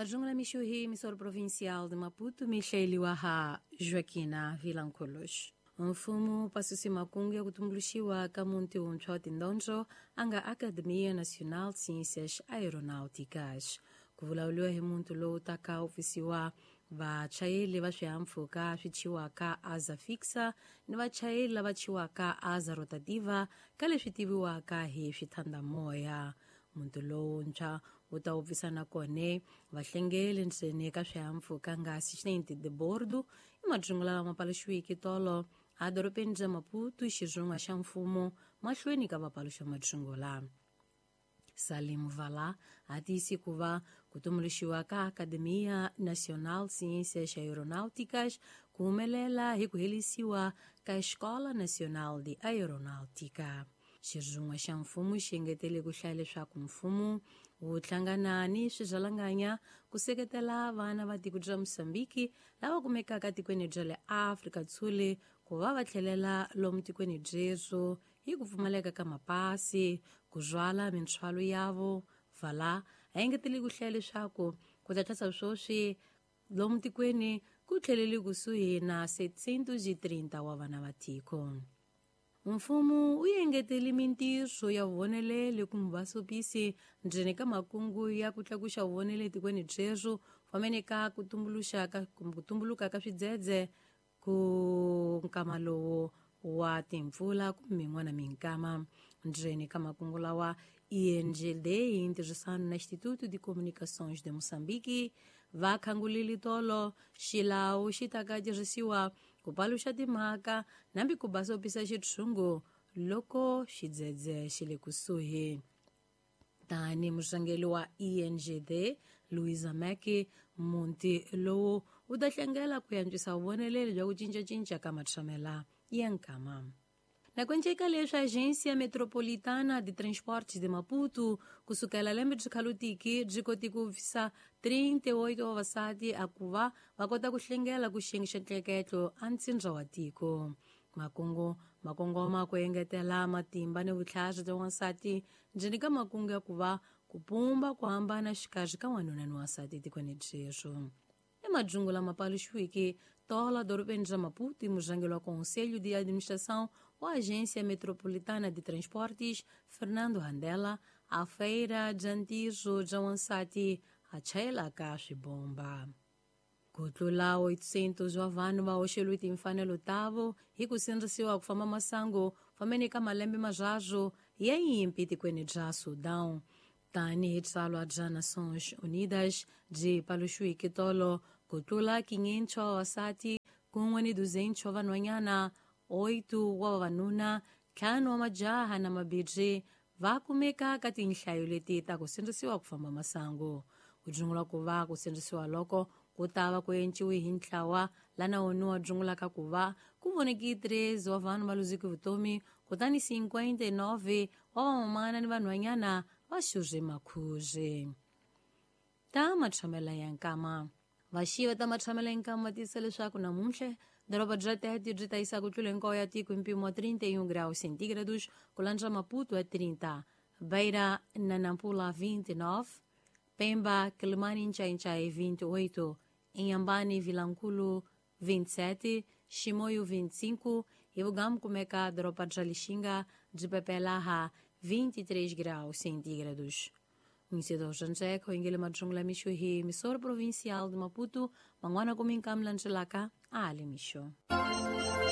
Majungla Mishuhi, emissora provincial de Maputo, Michele Waha, Joaquina Vilancolos. Mfumo pasusi makungu ya kutumbulishiwa kamunti untwa tindonjo anga Academia Nacional de Ciências Aeronáuticas. Kuvulauliwa himuntu lo utaka ofisiwa vachayeli vaswihampfhuka swichiwaka aza fixa ni vachayeli vachiwaka aza rotativa ka leswi tiviwaka hi swithandamoya. Muntu lontshwa u ta opisana kone vahlengeli ntseni ka swihampfhuka nga assistente de bordo i majungula lama paluxiwiki tolo a doropeni bya Maputo xizunga xa mfumo mahlweni ka vapaluxa majungula. Salim Vala a tiyisi ku va ku tumbuluxiwa ka Academia Nacional de Ciências Aeronáuticas ku humelela hi ku helisiwa ka Escola Nacional de Aeronáutica. Xizunga xa mfumo xi engetele ku hlaya leswaku mfumo wu hlangana ni swizalanganya ku seketela vana va tiko bya Mosambiki lava kumekaka tikweni bya le Afrika Tshule ku va va tlhelela lomu tikweni byeso hi ku pfumaleka ka mapasi ku rhwala mintswalo yavo. Vala a engetele ku hlaya leswaku ku ta tlhasa swoswi lomu tikweni ku tlheleli kusuhi na 730 wa vana va tiko. Mfumo u engetele mintirho ya vuvoneleli kumbe vasopisi ndzeni ka makungu ya ku tlakuxa vuvonele tikweni byeso fameneka ku tumbuluka ka swidzedze ku nkama lowo wa timpfula kumbe min'wana minkama ndzeni ka makungu lawa INGD hi ntirhisano na Instituto de Comunicações de Moçambique va khanguleli tolo xilawu xi ta ka tirhisiwa ku paluxa timhaka nambi ku basopisa xitshungu loko xidzedze xi le kusuhi. Tani murhangeli wa INGD Luisa Maki, munti lowu u ta hlengela ku yantswisa vuvoneleli bya ku cincacinca ka matshamela ya nkama. Na ku enceka leswi Agência Metropolitana de Transportes de Maputo kusukela lembe byi khalutiki byi koti ku visa 38 wa vavasati a ku va va kota ku hlengela ku xiyenge xa ntleketlo a ntsindza wa tiko. Makongoma ku engetela matimba ni vutlhari bya wansati ndzeni ka makungu ya ku va ku pumba ku hambana xikarhi ka wanuna ni wansati tikweni byeso. Majungula mapaluxiwiki tola doropeni bya Maputo murhangeli wa Conselho de Administração wa Agência Metropolitana de Transportes Fernando Handela a feira bya ntirho bya wansati a chayelaka swibomba. Ku tlula 800 wa vanhu va hoxeliwe timfanelo tavo hi ku sindzisiwa ku famba masangu fameneka malembe mazwazo ya yimpi tikweni bya Sudan. Tani hi tsalwa bya Nações Unidas byi paluxiwiki tolo ku tlula 500 wa vavasati kun'we ni 200 wa vanhwanyana, 8 wa vavanuna, 5 wa majaha na mabidzi va kumeka ka tinhlayo leti ta ku sindzisiwa ku famba masangu. Ku jungula ku va ku sindzisiwa loko ku tava ku enciwe hi ntlawa lana wonu wa jungulaka ku va ku voneki 13 wa vanhu va luziki vutomi kutani 59 wa vamamana ni vanhwanyana va xurhe makhuze. Ta matshamela ya nkama vaxiva ta matshamela ya nkama va tiyisa leswaku namuntlha doroba bya Tete byi ta yisa ku tlula nkowa ya tiko mpimo wa 31 graus centígrados ku landza Maputo ya 30, Beira na Nampula 29, Pemba, Quilimane Nchai 28, Inhambane Vilankulu 27, Chimoio 25 e Bugam kumeka doroba bya Lixinga byi pepelaha 23 graus centígrados. Incidor Janjek hoingele majungla misho hi emissora provincial de Maputo mangwana kuminkamla njelaka ali misho.